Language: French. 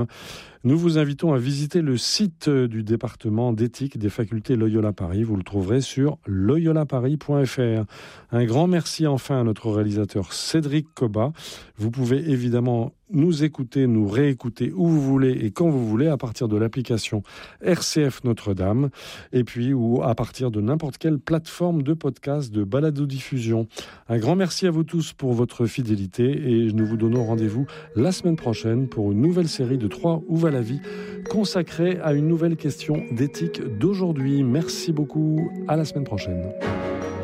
Nous vous invitons à visiter le site du département d'éthique des facultés Loyola Paris. Vous le trouverez sur loyolaparis.fr. Un grand merci enfin à notre réalisateur Cédric Cobat. Vous pouvez évidemment nous écouter, nous réécouter où vous voulez et quand vous voulez à partir de l'application RCF Notre-Dame et puis ou à partir de n'importe quelle plateforme de podcast, de balado-diffusion. Un grand merci à vous tous pour votre fidélité et nous vous donnons rendez-vous la semaine prochaine pour une nouvelle série de 3 Où va la vie consacrée à une nouvelle question d'éthique d'aujourd'hui. Merci beaucoup, à la semaine prochaine.